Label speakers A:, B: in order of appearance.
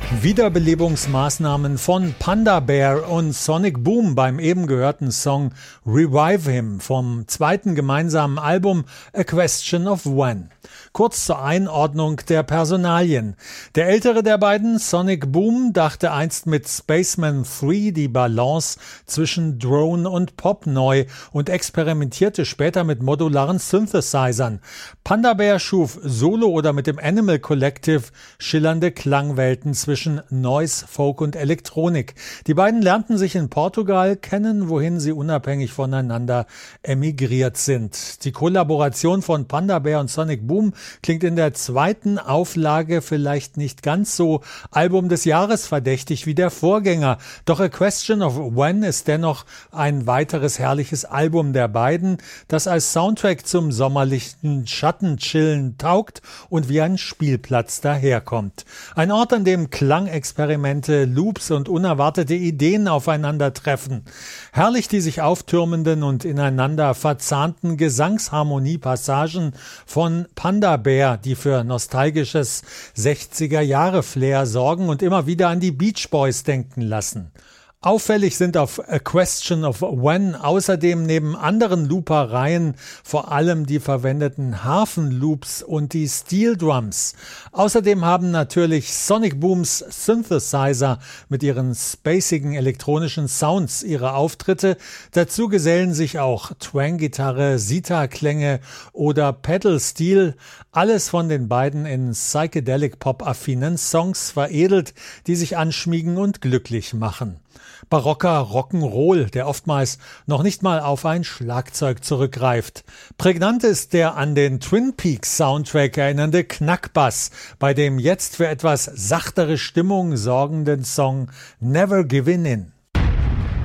A: Wiederbelebungsmaßnahmen von Panda Bear und Sonic Boom beim eben gehörten Song Revive Him vom zweiten gemeinsamen Album A Question of When. Kurz zur Einordnung der Personalien. Der ältere der beiden, Sonic Boom, dachte einst mit Spaceman 3 die Balance zwischen Drone und Pop neu und experimentierte später mit modularen Synthesizern. Panda Bear schuf solo oder mit dem Animal Collective schillernde Klangwelten zwischen Noise, Folk und Elektronik. Die beiden lernten sich in Portugal kennen, wohin sie unabhängig voneinander emigriert sind. Die Kollaboration von Panda Bear und Sonic Boom klingt in der zweiten Auflage vielleicht nicht ganz so Album des Jahres verdächtig wie der Vorgänger. Doch A Question of When ist dennoch ein weiteres herrliches Album der beiden, das als Soundtrack zum sommerlichen Schattenchillen taugt und wie ein Spielplatz daherkommt. Ein Ort, an dem Klangexperimente, Loops und unerwartete Ideen aufeinandertreffen. Herrlich die sich auftürmenden und ineinander verzahnten Gesangsharmoniepassagen von Panda Bear, die für nostalgisches 60er-Jahre-Flair sorgen und immer wieder an die Beach Boys denken lassen. Auffällig sind auf A Question of When außerdem neben anderen Loopereien vor allem die verwendeten Harfenloops und die Steel Drums. Außerdem haben natürlich Sonic Booms Synthesizer mit ihren spacigen elektronischen Sounds ihre Auftritte. Dazu gesellen sich auch Twang-Gitarre, Sitar-Klänge oder Pedal-Steel. Alles von den beiden in Psychedelic-Pop-affinen Songs veredelt, die sich anschmiegen und glücklich machen. Barocker Rock'n'Roll, der oftmals noch nicht mal auf ein Schlagzeug zurückgreift. Prägnant ist der an den Twin Peaks Soundtrack erinnernde Knackbass bei dem jetzt für etwas sachtere Stimmung sorgenden Song Never Givin' In.